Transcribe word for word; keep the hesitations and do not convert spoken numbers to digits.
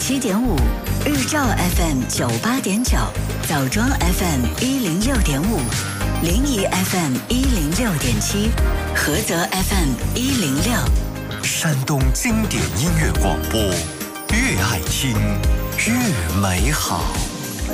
七点五，日照 F M 九八点九，枣庄 F M 一零六点五，临沂 F M 一零六点七，菏泽 F M 一零六。 山东经典音乐广播，越爱听越美好。